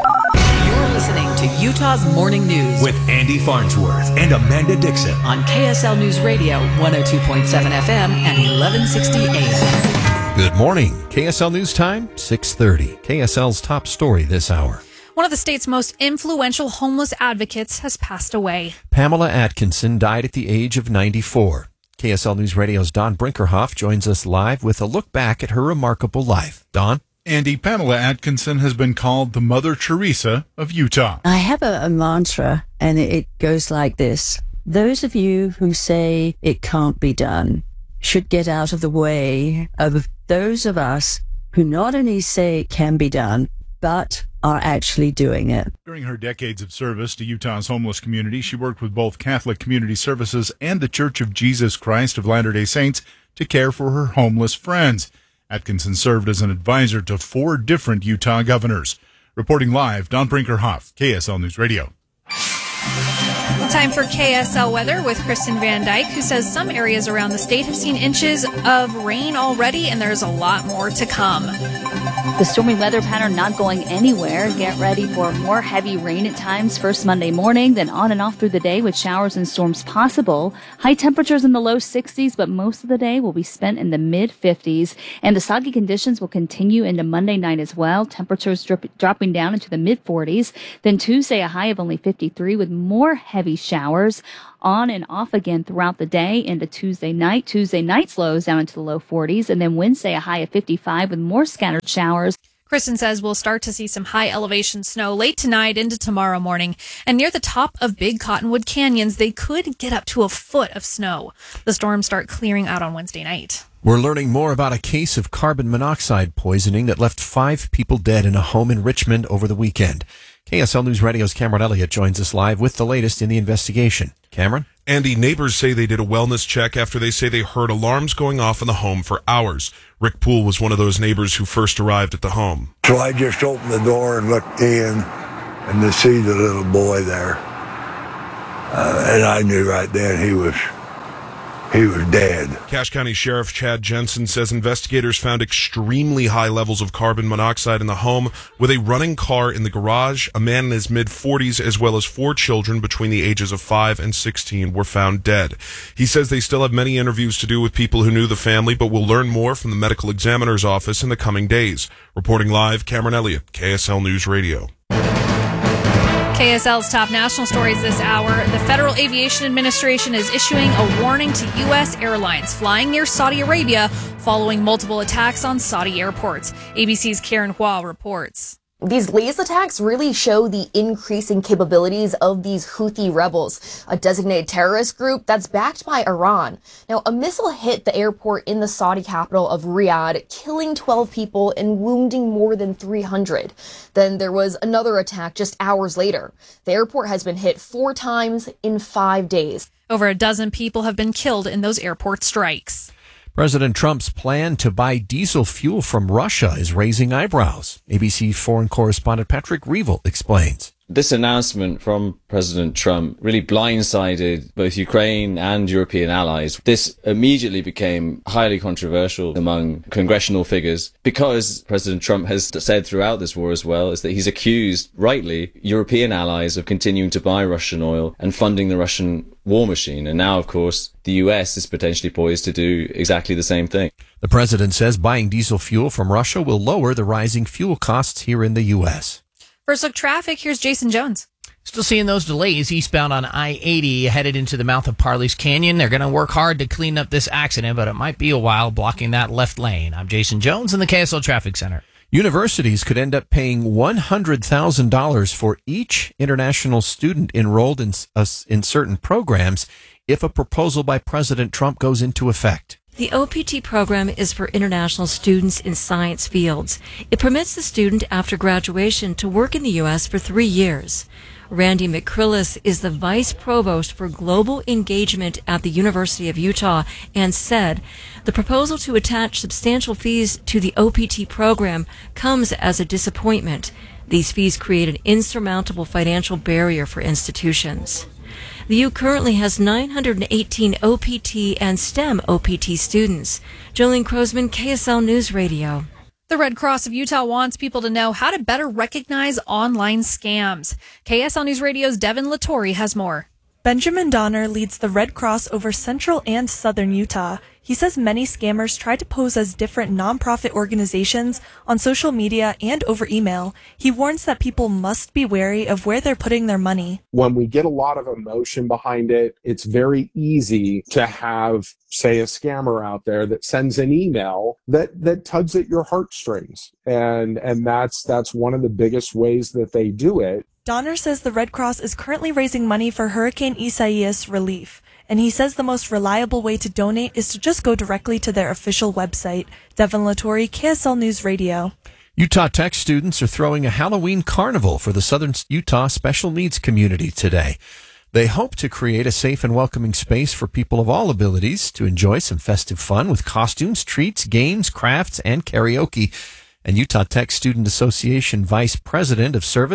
You're listening to Utah's Morning News with Andy Farnsworth and Amanda Dixon on K S L News Radio, one oh two point seven F M and eleven sixty A M. Good morning. K S L News Time, six thirty. K S L's top story this hour. One of the state's most influential homeless advocates has passed away. Pamela Atkinson died at the age of ninety-four. K S L News Radio's Don Brinkerhoff joins us live with a look back at her remarkable life. Don? Andy, Pamela Atkinson has been called the Mother Teresa of Utah. I have a, a mantra, and it goes like this. Those of you who say it can't be done should get out of the way of those of us who not only say it can be done, but are actually doing it. During her decades of service to Utah's homeless community, she worked with both Catholic Community Services and the Church of Jesus Christ of Latter-day Saints to care for her homeless friends. Atkinson served as an advisor to four different Utah governors. Reporting live, Don Brinkerhoff, K S L News Radio. Time for K S L weather with Kristen Van Dyke, who says some areas around the state have seen inches of rain already, and there's a lot more to come. The stormy weather pattern not going anywhere. Get ready for more heavy rain at times first Monday morning, then on and off through the day with showers and storms possible. High temperatures in the low sixties, but most of the day will be spent in the mid fifties. And the soggy conditions will continue into Monday night as well. Temperatures drip, dropping down into the mid forties. Then Tuesday, a high of only fifty-three with more heavy showers on and off again throughout the day into Tuesday night. Tuesday night slows down into the low forties, and then Wednesday a high of fifty-five with more scattered showers. Kristen says we'll start to see some high elevation snow late tonight into tomorrow morning. And near the top of big cottonwood canyons, they could get up to a foot of snow. The storms start clearing out on Wednesday night. We're learning more about a case of carbon monoxide poisoning that left five people dead in a home in Richmond over the weekend. K S L News Radio's Cameron Elliott joins us live with the latest in the investigation. Cameron? Andy, neighbors say they did a wellness check after they say they heard alarms going off in the home for hours. Rick Poole was one of those neighbors who first arrived at the home. So I just opened the door and looked in and to see the little boy there. Uh, and I knew right then he was He was dead. Cache County Sheriff Chad Jensen says investigators found extremely high levels of carbon monoxide in the home with a running car in the garage. A man in his mid-forties as well as four children between the ages of five and sixteen were found dead. He says they still have many interviews to do with people who knew the family, but will learn more from the medical examiner's office in the coming days. Reporting live, Cameron Elliott, K S L News Radio. K S L's top national stories this hour. The Federal Aviation Administration is issuing a warning to U S airlines flying near Saudi Arabia following multiple attacks on Saudi airports. A B C's Karen Hua reports. These latest attacks really show the increasing capabilities of these Houthi rebels, a designated terrorist group that's backed by Iran. Now, a missile hit the airport in the Saudi capital of Riyadh, killing twelve people and wounding more than three hundred. Then there was another attack just hours later. The airport has been hit four times in five days. Over a dozen people have been killed in those airport strikes. President Trump's plan to buy diesel fuel from Russia is raising eyebrows. A B C foreign correspondent Patrick Reevell explains. This announcement from President Trump really blindsided both Ukraine and European allies. This immediately became highly controversial among congressional figures because President Trump has said throughout this war as well is that he's accused, rightly, European allies of continuing to buy Russian oil and funding the Russian war machine. And now, of course, the U S is potentially poised to do exactly the same thing. The president says buying diesel fuel from Russia will lower the rising fuel costs here in the U S. First look traffic, here's Jason Jones. Still seeing those delays eastbound on I eighty headed into the mouth of Parley's Canyon. They're going to work hard to clean up this accident, but it might be a while blocking that left lane. I'm Jason Jones in the K S L Traffic Center. Universities could end up paying one hundred thousand dollars for each international student enrolled in, uh, in certain programs if a proposal by President Trump goes into effect. The O P T program is for international students in science fields. It permits the student after graduation to work in the U S for three years. Randy McCrillis is the vice provost for global engagement at the University of Utah and said the proposal to attach substantial fees to the O P T program comes as a disappointment. These fees create an insurmountable financial barrier for institutions. The U currently has nine hundred eighteen O P T and STEM O P T students. Jolene Crosman, K S L News Radio. The Red Cross of Utah wants people to know how to better recognize online scams. K S L News Radio's Devin Lattori has more. Benjamin Donner leads the Red Cross over central and southern Utah. He says many scammers try to pose as different nonprofit organizations on social media and over email. He warns that people must be wary of where they're putting their money. When we get a lot of emotion behind it, it's very easy to have, say, a scammer out there that sends an email that, that tugs at your heartstrings. And, and that's, that's one of the biggest ways that they do it. Donner says the Red Cross is currently raising money for Hurricane Isaias relief. And he says the most reliable way to donate is to just go directly to their official website. Devin Lattori, K S L News Radio. Utah Tech students are throwing a Halloween carnival for the Southern Utah special needs community today. They hope to create a safe and welcoming space for people of all abilities to enjoy some festive fun with costumes, treats, games, crafts, and karaoke. And Utah Tech Student Association Vice President of Service,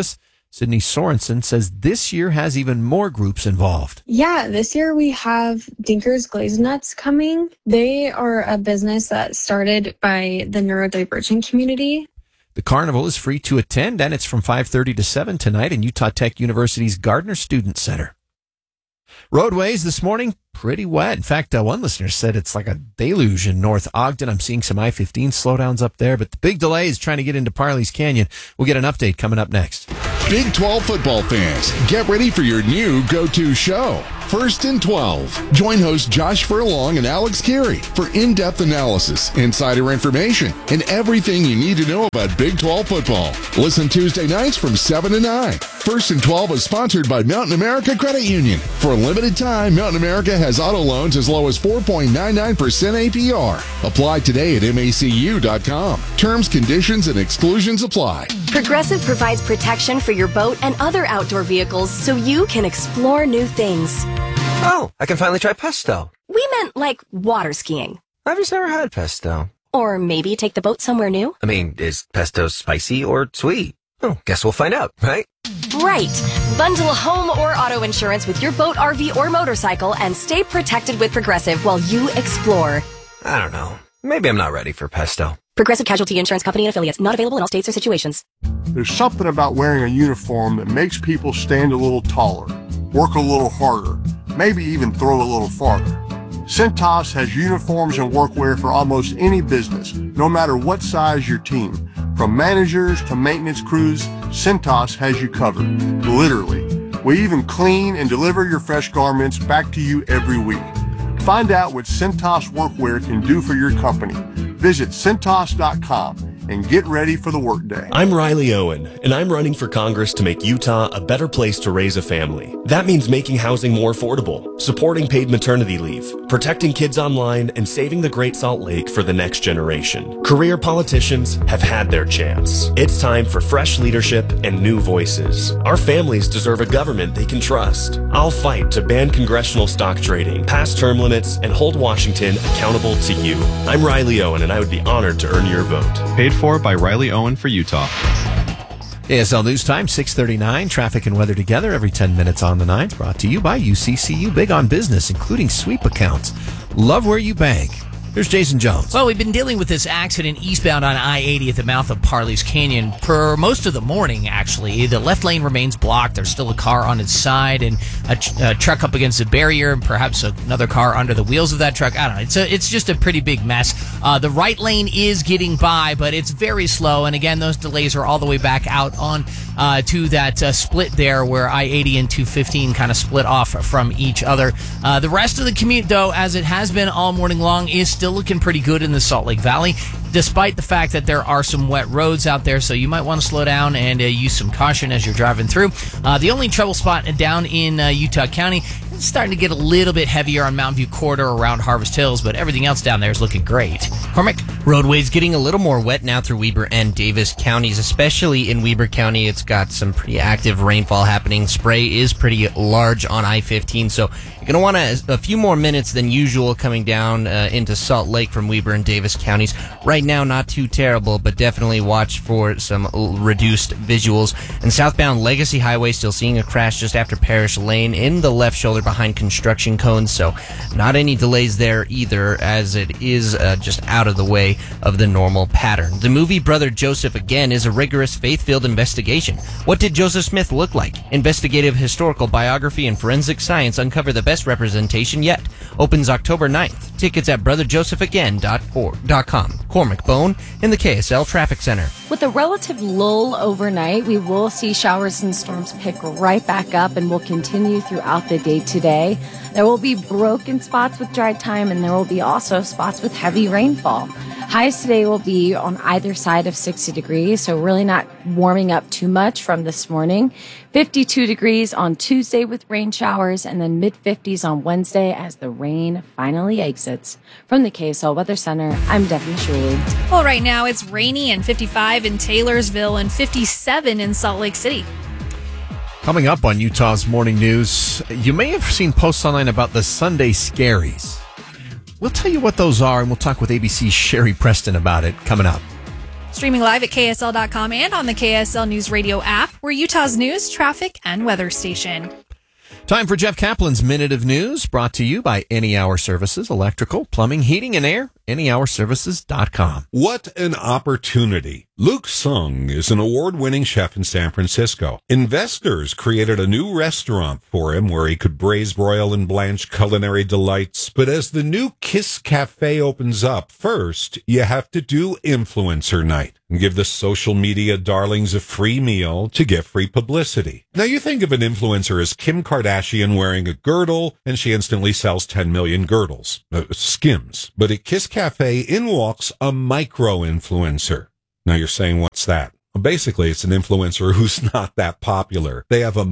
Sydney Sorensen says this year has even more groups involved. Yeah, this year we have Dinker's Glazed Nuts coming. They are a business that started by the neurodivergent community. The carnival is free to attend, and it's from five thirty to seven tonight in Utah Tech University's Gardner Student Center. Roadways this morning, pretty wet. In fact, uh, one listener said it's like a deluge in North Ogden. I'm seeing some I fifteen slowdowns up there, but the big delay is trying to get into Parley's Canyon. We'll get an update coming up next. Big twelve football fans, get ready for your new go-to show, First and twelve. Join host Josh Furlong and Alex Carey for in-depth analysis, insider information, and everything you need to know about Big twelve football. Listen Tuesday nights from seven to nine. First and twelve is sponsored by Mountain America Credit Union. For a limited time, Mountain America has auto loans as low as four point nine nine percent A P R. Apply today at M A C U dot com. Terms, conditions, and exclusions apply. Progressive provides protection for your boat and other outdoor vehicles so you can explore new things. Oh, I can finally try pesto. We meant like water skiing. I've just never had pesto. Or maybe take the boat somewhere new. I mean, is pesto spicy or sweet? Oh, guess we'll find out, right? Right. Bundle home or auto insurance with your boat, R V, or motorcycle and stay protected with Progressive while you explore. I don't know. Maybe I'm not ready for pesto. Progressive Casualty Insurance Company and Affiliates. Not available in all states or situations. There's something about wearing a uniform that makes people stand a little taller, work a little harder, maybe even throw a little farther. Cintas has uniforms and workwear for almost any business, no matter what size your team. From managers to maintenance crews, Cintas has you covered, literally. We even clean and deliver your fresh garments back to you every week. Find out what Cintas Workwear can do for your company. Visit Cintas dot com and get ready for the workday. I'm Riley Owen, and I'm running for Congress to make Utah a better place to raise a family. That means making housing more affordable, supporting paid maternity leave, protecting kids online, and saving the Great Salt Lake for the next generation. Career politicians have had their chance. It's time for fresh leadership and new voices. Our families deserve a government they can trust. I'll fight to ban congressional stock trading, pass term limits, and hold Washington accountable to you. I'm Riley Owen, and I would be honored to earn your vote. Paid for by Riley Owen for Utah. A S L News Time, six thirty-nine. Traffic and weather together every ten minutes on the ninth. Brought to you by U C C U. Big on business, including sweep accounts. Love where you bank. Here's Jason Jones. Well, we've been dealing with this accident eastbound on I eighty at the mouth of Parley's Canyon for most of the morning, actually. The left lane remains blocked. There's still a car on its side and a, tr- a truck up against a barrier and perhaps another car under the wheels of that truck. I don't know. It's a, it's just a pretty big mess. Uh, the right lane is getting by, but it's very slow. And again, those delays are all the way back out on uh, to that uh, split there where I eighty and two fifteen kind of split off from each other. Uh, the rest of the commute, though, as it has been all morning long, is still looking pretty good in the Salt Lake Valley, despite the fact that there are some wet roads out there, so you might want to slow down and uh, use some caution as you're driving through. Uh, the only trouble spot down in uh, Utah County is starting to get a little bit heavier on Mountain View Corridor around Harvest Hills, but everything else down there is looking great. Cormac? Roadways getting a little more wet now through Weber and Davis counties, especially in Weber County. It's got some pretty active rainfall happening. Spray is pretty large on I fifteen, so you're going to want a, a few more minutes than usual coming down uh, into Salt Lake from Weber and Davis counties. Right now, not too terrible, but definitely watch for some reduced visuals. And southbound Legacy Highway, still seeing a crash just after Parish Lane in the left shoulder behind construction cones, so not any delays there either, as it is uh, just out of the way of the normal pattern. The movie Brother Joseph, again, is a rigorous faith-filled investigation. What did Joseph Smith look like? Investigative historical biography and forensic science uncover the best representation yet. Opens October ninth. Tickets at brother joseph again dot com. Cormac Bone in the K S L Traffic Center. With a relative lull overnight, we will see showers and storms pick right back up and will continue throughout the day today. There will be broken spots with dry time, and there will be also spots with heavy rainfall. Highs today will be on either side of sixty degrees, so really not warming up too much from this morning. fifty-two degrees on Tuesday with rain showers, and then mid-fifties on Wednesday as the rain finally exits. From the K S L Weather Center, I'm Daphne Shuley. Well, right now it's rainy and fifty-five in Taylorsville and fifty-seven in Salt Lake City. Coming up on Utah's Morning News, you may have seen posts online about the Sunday Scaries. We'll tell you what those are, and we'll talk with A B C's Sherry Preston about it coming up. Streaming live at K S L dot com and on the K S L News Radio app. We're Utah's news, traffic, and weather station. Time for Jeff Kaplan's Minute of News, brought to you by Any Hour Services, electrical, plumbing, heating, and air, any hour services dot com. What an opportunity. Luke Sung is an award-winning chef in San Francisco. Investors created a new restaurant for him where he could braise, broil, and blanch culinary delights. But as the new Kiss Cafe opens up, first, you have to do influencer night and give the social media darlings a free meal to get free publicity. Now, you think of an influencer as Kim Kardashian wearing a girdle, and she instantly sells ten million girdles, uh, Skims. But at Kiss Cafe, in walks a micro-influencer. Now you're saying, what's that? Well, basically, it's an influencer who's not that popular. They have a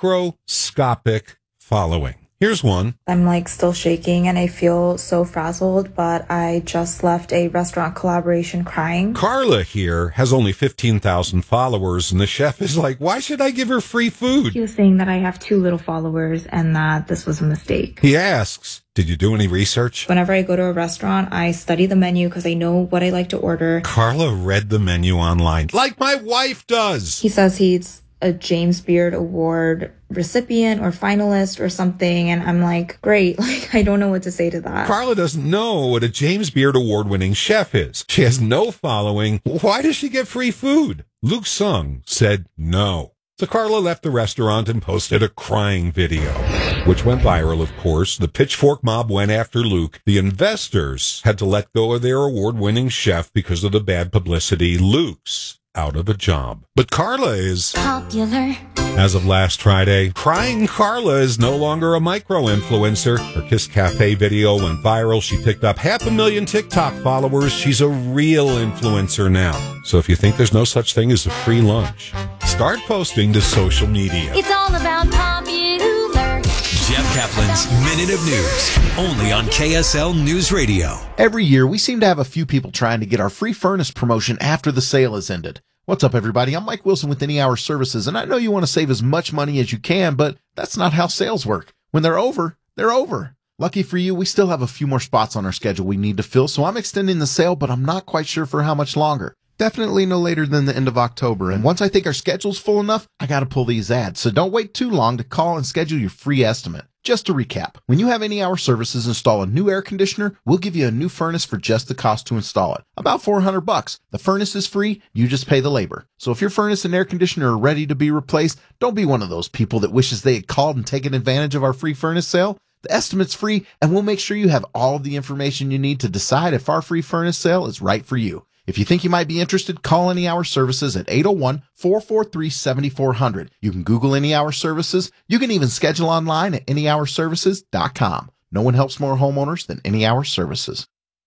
microscopic following. Here's one. I'm like still shaking and I feel so frazzled, but I just left a restaurant collaboration crying. Carla here has only fifteen thousand followers, and the chef is like, why should I give her free food? He was saying that I have too little followers and that this was a mistake. He asks, did you do any research? Whenever I go to a restaurant, I study the menu because I know what I like to order. Carla read the menu online, like my wife does. He says he's a James Beard Award recipient or finalist or something, and I'm like, great. Like, I don't know what to say to that. Carla doesn't know what a James Beard Award-winning chef is. She has no following. Why does she get free food? Luke Sung said no. So Carla left the restaurant and posted a crying video, which went viral, of course. The pitchfork mob went after Luke. The investors had to let go of their award-winning chef because of the bad publicity. Luke's out of a job. But Carla is popular. As of last Friday, crying Carla is no longer a micro-influencer. Her Kiss Cafe video went viral. She picked up half a million TikTok followers. She's a real influencer now. So if you think there's no such thing as a free lunch, start posting to social media. It's all about popular. Jeff Kaplan's Minute of News, only on K S L News Radio. Every year, we seem to have a few people trying to get our free furnace promotion after the sale has ended. What's up, everybody? I'm Mike Wilson with Any Hour Services, and I know you want to save as much money as you can, but that's not how sales work. When they're over, they're over. Lucky for you, we still have a few more spots on our schedule we need to fill, so I'm extending the sale, but I'm not quite sure for how much longer. Definitely no later than the end of October, and once I think our schedule's full enough, I gotta pull these ads, so don't wait too long to call and schedule your free estimate. Just to recap, when you have Any Hour Services install a new air conditioner, we'll give you a new furnace for just the cost to install it. About four hundred bucks. The furnace is free, you just pay the labor. So if your furnace and air conditioner are ready to be replaced, don't be one of those people that wishes they had called and taken advantage of our free furnace sale. The estimate's free, and we'll make sure you have all of the information you need to decide if our free furnace sale is right for you. If you think you might be interested, call Any Hour Services at eight oh one, four four three, seven four zero zero. You can Google Any Hour Services. You can even schedule online at any hour services dot com. No one helps more homeowners than Any Hour Services.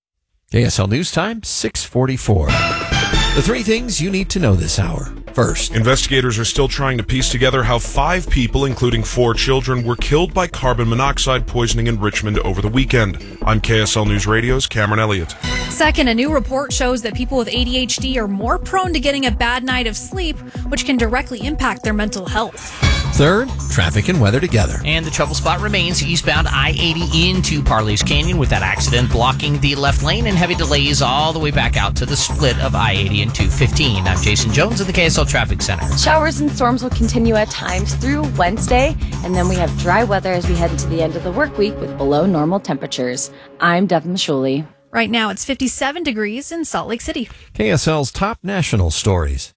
K S L News Time, six forty-four. The three things you need to know this hour. First, investigators are still trying to piece together how five people, including four children, were killed by carbon monoxide poisoning in Richmond over the weekend. I'm K S L News Radio's Cameron Elliott. Second, a new report shows that people with A D H D are more prone to getting a bad night of sleep, which can directly impact their mental health. Third, traffic and weather together. And the trouble spot remains eastbound I eighty into Parley's Canyon with that accident blocking the left lane and heavy delays all the way back out to the split of I eighty and two fifteen. I'm Jason Jones at the K S L Traffic Center. Showers and storms will continue at times through Wednesday, and then we have dry weather as we head into the end of the work week with below normal temperatures. I'm Devin Mashuli. Right now it's fifty-seven degrees in Salt Lake City. K S L's top national stories.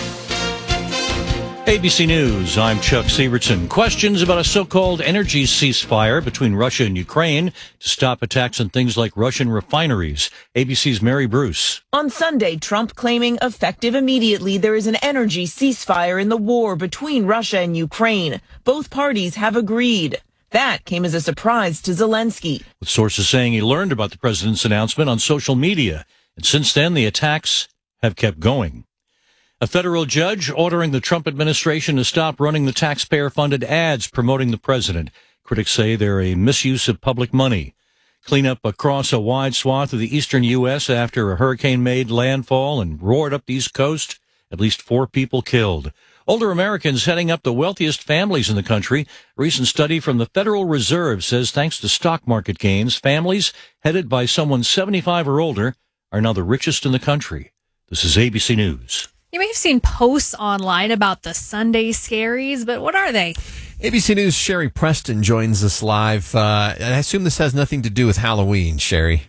A B C News, I'm Chuck Sievertson. Questions about a so-called energy ceasefire between Russia and Ukraine to stop attacks on things like Russian refineries. A B C's Mary Bruce. On Sunday, Trump claiming effective immediately there is an energy ceasefire in the war between Russia and Ukraine. Both parties have agreed. That came as a surprise to Zelensky. With sources saying he learned about the president's announcement on social media. And since then, the attacks have kept going. A federal judge ordering the Trump administration to stop running the taxpayer-funded ads promoting the president. Critics say they're a misuse of public money. Cleanup across a wide swath of the eastern U S after a hurricane made landfall and roared up the East Coast. At least four people killed. Older Americans heading up the wealthiest families in the country. A recent study from the Federal Reserve says thanks to stock market gains, families headed by someone seventy-five or older are now the richest in the country. This is A B C News. You may have seen posts online about the Sunday scaries, but what are they? A B C News' Sherry Preston joins us live. Uh, I assume this has nothing to do with Halloween, Sherry.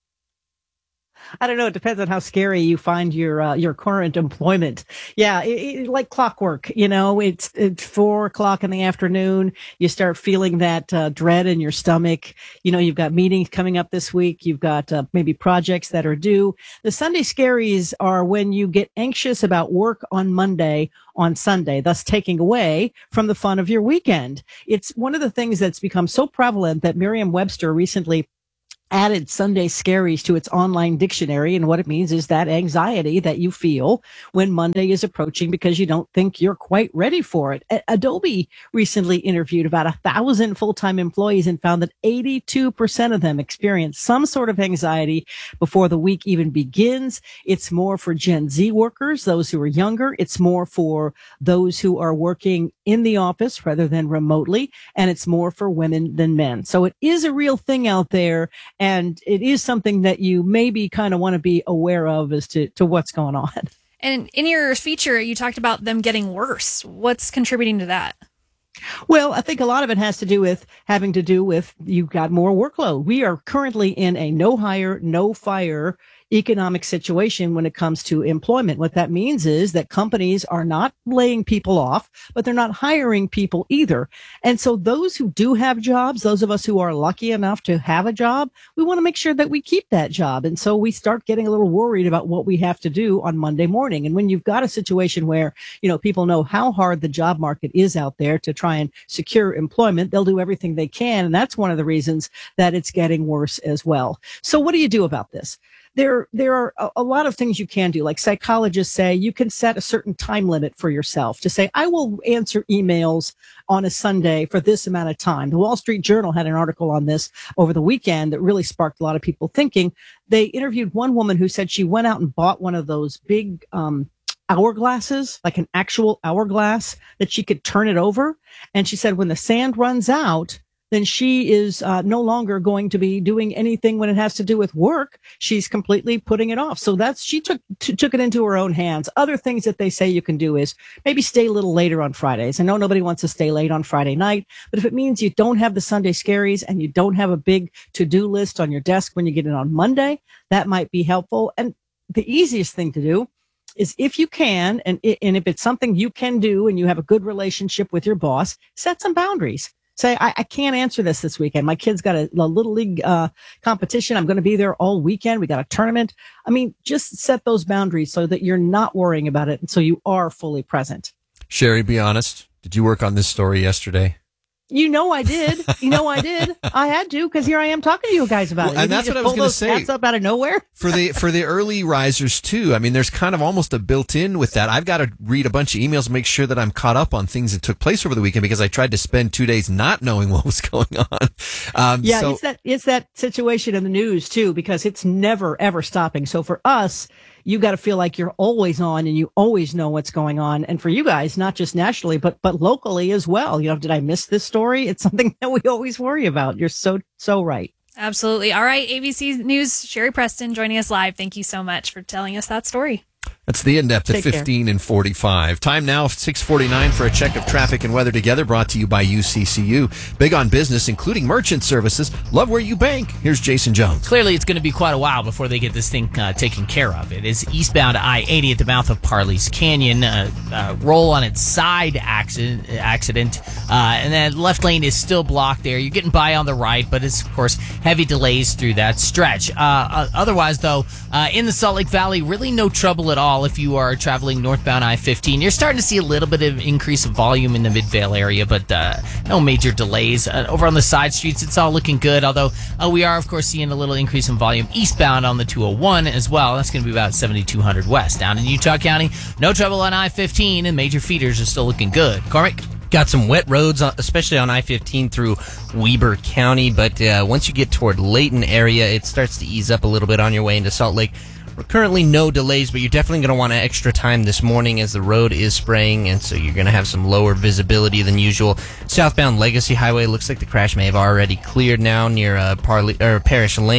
I don't know. It depends on how scary you find your uh, your current employment. Yeah, it, it, like clockwork. You know, it's it's four o'clock in the afternoon. You start feeling that uh, dread in your stomach. You know, you've got meetings coming up this week. You've got uh, maybe projects that are due. The Sunday scaries are when you get anxious about work on Monday on Sunday, thus taking away from the fun of your weekend. It's one of the things that's become so prevalent that Merriam-Webster recently added Sunday scaries to its online dictionary. And what it means is that anxiety that you feel when Monday is approaching because you don't think you're quite ready for it. A- Adobe recently interviewed about a thousand full-time employees and found that eighty-two percent of them experience some sort of anxiety before the week even begins. It's more for Gen Z workers, those who are younger. It's more for those who are working in the office rather than remotely. And it's more for women than men. So it is a real thing out there. And it is something that you maybe kind of want to be aware of as to, to what's going on. And in your feature, you talked about them getting worse. What's contributing to that? Well, I think a lot of it has to do with having to do with you've got more workload. We are currently in a no hire, no fire economic situation when it comes to employment. What that means is that companies are not laying people off, but they're not hiring people either. And so those who do have jobs, those of us who are lucky enough to have a job, we want to make sure that we keep that job. And so we start getting a little worried about what we have to do on Monday morning. And when you've got a situation where, you know, people know how hard the job market is out there to try and secure employment, they'll do everything they can. And that's one of the reasons that it's getting worse as well. So what do you do about this? There, there are a, a lot of things you can do. Like psychologists say, you can set a certain time limit for yourself to say, I will answer emails on a Sunday for this amount of time. The Wall Street Journal had an article on this over the weekend that really sparked a lot of people thinking. They interviewed one woman who said she went out and bought one of those big, um, hourglasses, like an actual hourglass that she could turn it over. And she said, when the sand runs out, then she is uh, no longer going to be doing anything when it has to do with work. She's completely putting it off. So that's, she took, t- took it into her own hands. Other things that they say you can do is maybe stay a little later on Fridays. I know nobody wants to stay late on Friday night, but if it means you don't have the Sunday scaries and you don't have a big to-do list on your desk when you get in on Monday, that might be helpful. And the easiest thing to do is if you can, and, and if it's something you can do and you have a good relationship with your boss, set some boundaries. Say, I, I can't answer this this weekend. My kid's got a, a little league uh, competition. I'm going to be there all weekend. We got a tournament. I mean, just set those boundaries so that you're not worrying about it and so you are fully present. Sherry, be honest. Did you work on this story yesterday? You know I did. You know I did. I had to because here I am talking to you guys about Well, it. and You that's just what I was pull gonna those say. stats up out of nowhere. For the for the early risers too, I mean, there's kind of almost a built-in with that. I've got to read a bunch of emails and make sure that I'm caught up on things that took place over the weekend because I tried to spend two days not knowing what was going on. Um, Yeah, so, it's that it's that situation in the news too, because it's never ever stopping. So for us, you got to feel like you're always on and you always know what's going on. And for you guys, not just nationally, but but locally as well. You know, did I miss this story? It's something that we always worry about. You're so so right. Absolutely. All right, A B C News, Sherry Preston joining us live. Thank you so much for telling us that story. That's the in-depth at Take care. fifteen and forty-five. Time now, six forty-nine for a check of traffic and weather together, brought to you by U C C U. Big on business, including merchant services. Love where you bank. Here's Jason Jones. Clearly, it's going to be quite a while before they get this thing uh, taken care of. It is eastbound I eighty at the mouth of Parley's Canyon. Uh, uh, roll on its side accident, accident uh, and then left lane is still blocked there. You're getting by on the right, but it's, of course, heavy delays through that stretch. Uh, uh, otherwise, though, uh, in the Salt Lake Valley, really no trouble at all if you are traveling northbound I fifteen. You're starting to see a little bit of increase of volume in the Midvale area, but uh, no major delays. Uh, over on the side streets, it's all looking good, although uh, we are, of course, seeing a little increase in volume eastbound on the two oh one as well. That's going to be about seventy-two hundred west. Down in Utah County, no trouble on I fifteen, and major feeders are still looking good. Cormac? Got some wet roads, especially on I fifteen through Weber County, but uh, once you get toward Layton area, it starts to ease up a little bit on your way into Salt Lake. Currently no delays, but you're definitely going to want extra time this morning as the road is spraying, and so you're going to have some lower visibility than usual. Southbound Legacy Highway looks like the crash may have already cleared now near uh, Parley, or Parish Lane.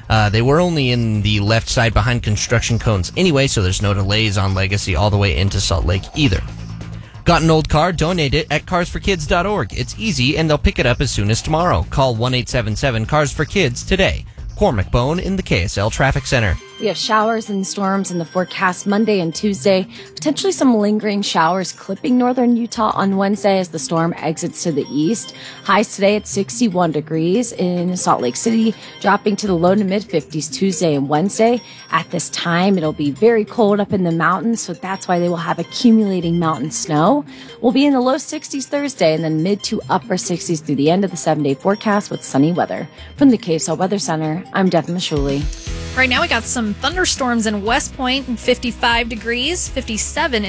Uh, they were only in the left side behind construction cones anyway, so there's no delays on Legacy all the way into Salt Lake either. Got an old car? Donate it at cars for kids dot org. It's easy, and they'll pick it up as soon as tomorrow. Call one eight seven seven cars for kids today. Cormac Bone in the K S L Traffic Center. We have showers and storms in the forecast Monday and Tuesday. Potentially some lingering showers clipping northern Utah on Wednesday as the storm exits to the east. Highs today at sixty-one degrees in Salt Lake City, dropping to the low to mid fifties Tuesday and Wednesday. At this time, it'll be very cold up in the mountains, so that's why they will have accumulating mountain snow. We'll be in the low sixties Thursday and then mid to upper sixties through the end of the seven-day forecast with sunny weather. From the K S L Weather Center, I'm Devin Mashuli. Right now we got some thunderstorms in West Point and fifty-five degrees, fifty-seven